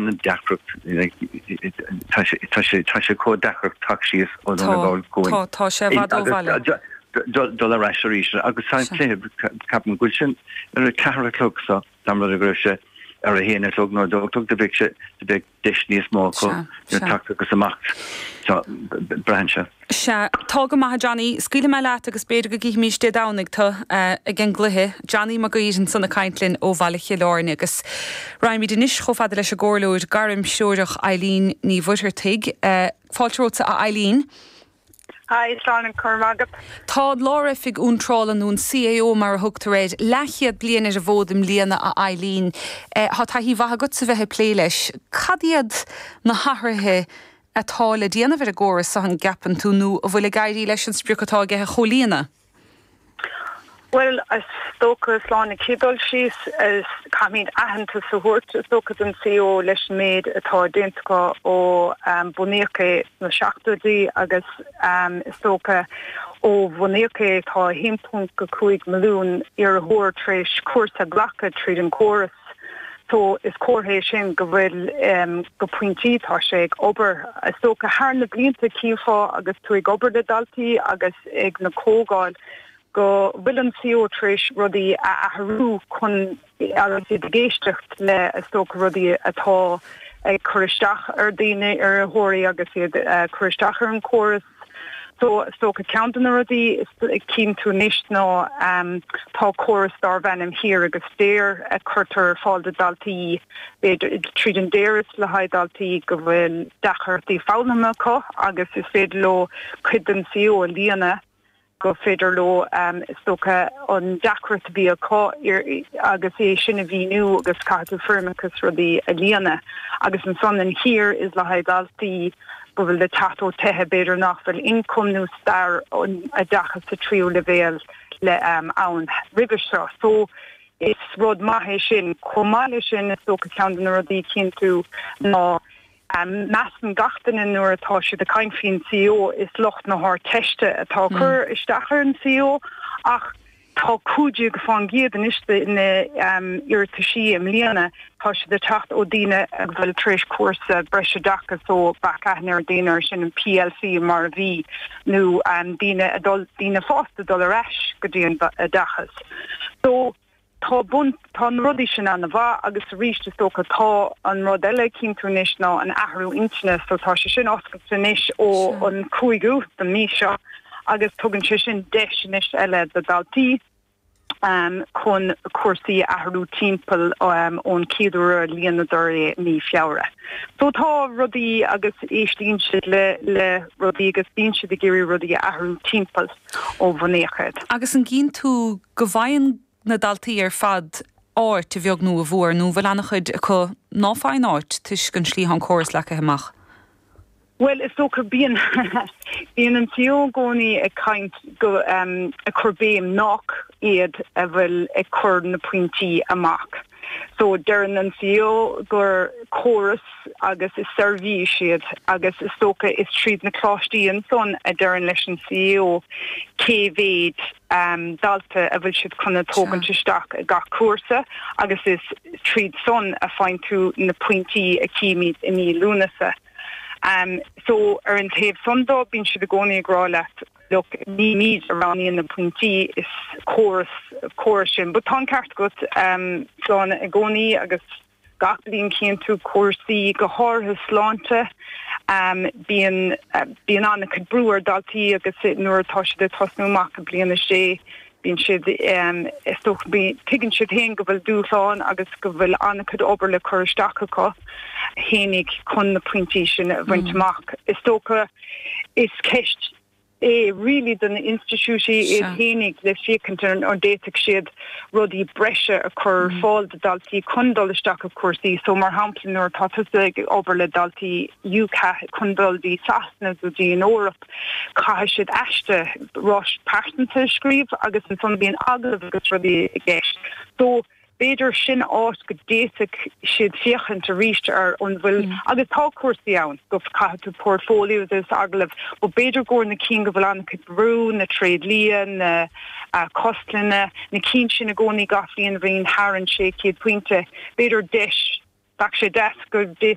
an deachrucht tá sé có deachrucht taxis ó an bháil going. Tá sé bhd ó bhile. Dul a reisiéis agus saimplé capan gúil ar a cehar clogsa dam a grise ar a héana tlog nó dogtug de bhíse de beh deisníos má chu tagus amach brese. Se tá go maithe Johnny scuile me leat agus beidir go gí míiste dánig tá a gin gluthe Johnny má go íon sanna caiintlinn ó bhhealache láirne agus raimí den níos chofada leis a ggóirlóid garim seoireach Eileen ní bhuiir tuig fáiltróta a Eileen. Hi, Sean Cormagat. Tá lára fig úntrála nún CAO mar a thugtar réid lechiad bliana a bhódim líana a Eileen. Tá hí bhatha go sa bheitthe plé leis. Cadiad na hatharthe atála déanamh a ggóras sa an gapan tú nó a bhfuil gaiirí leis an spriúchatá gethe cholíana? Well, as stoka slána kidol she's as kamid ahanta support stoka den CEO leis made atá dentaka ó bonirke na shachtodi agus stoka ó bonirke tá himpunk go 2 milliún ar hor treis cuasa glacha tríd an chorus. So is cóhé sin go bhfuil go pointí tá sé ag obair stoka haar na blinta cíá agus tú ag obair de daltaí agus ag na cógáil go bhfuil CO tríis rudí a harú chun agus de géistecht le stoka rudí atá ag choristeach ar daine ar thóirí agus choristeach ar an chorus. So stoka countan rudí is cím tú níos ná tá chorus dar bhenim hir agus déir a chutar fáilde daltaí tríd an déiris le haid daltaí go bhfuil dachartaí fáilnama có agus is féidir lo chuid an CO a líana go féidir lo stoka an dachart bí a có agus é sinna bhíú agus cartu firmachas rudí a líana agus an son an hir is le haid daltaí go bhfuil le tato tethe beidir nachfuil incomnú star an a dachas sa tríú le bhéal le ann ribisra. So is rud maithe sin comáile sin is stoka ceann na rudí cinnú ná meastan gachtain in nuair atá si de caiinfhín CEO is locht na haar teiste atá chur isteachar an CEO ach tá cúide go fáin giad an iste ina irtasí am líana tá si de tacht ó díine ag bhfuil tríis cuasa breise dachas ó bacachnar déanaar sin an PLC mar a bhí nó díine fásta dul a reis go dtíon a dachas. So tá rudí sin an bha agus ríiste stocha tá an rud eile cinntunis ná an ahrú intine so tá se sin oscailtanis ó an cuaigú den mí seo agus tugann se sin deisinis eile de daltaí chun cuasaí ahrú timppel ón céadú líanaidir ní fiabhra. So tá rudí agus éistíonn siad le rudí agus bíonn siad a géirí rudí ahrú timppel ó bhanéachad. Agus an gcín tú go bhain na daltaí ar fad áirt a bheag nó a bhór nó bhfuil annach chud chu náfáin áirt tuis gon slí an choras lecha amach. Well, is ook bíon an CEO gcónaí a kaint go a churbéim nach iad a bhfuil a chur na pointí amach. So dearan an CEO gur chorus agus is serví siad agus is stoka is tríd na cláistí an son a dearan leis an CEO cévéid dalta a bhfuil siad chuna tógan teisteach a gach cuasa agus is tríd son a fáin tú na pointí a cíimiid in í lúnasa. So an taobh sondá bíonn siad a gcónaí agrá leat look ní míad around in the pointí is chorus sin, but tá ceart go slán a gcónaí agus gach blin cían tú cuasaí go hátha sláinte bíon anna chud breúar daltaí agus nuair atá siad a tosnúach a bliana sé bín siad stoch tuigeann siad héin go bhfuil dúsán agus go bhfuil anna chud obair le choristeach acu hénig chun na pointí sin a bhaintach. Is tócha is ceist really den institutie is hénig le fékenturn or détig siad rudi breise a chur fáil de daltaí chundolleisteach a cuasaí, so mar hamplan or tatusig ober le daltaí UK chundolí sasna go dí in Europa cha siad eiste Ross Parsonte scríb agus an son bíon aglah agus rudi gist. So beidir sin áit go déach siad fiochan a ríiste ar an bhfuil agus tá cuasaí ann go caitú portfólio is aglah, ó beidir ggóir na cín go bhfuil anna chud brú na tréad líon na costlanna na cín sin na gcónaí gaflíon bhíon harann sé céad puinte beidir deis bach sé des go déach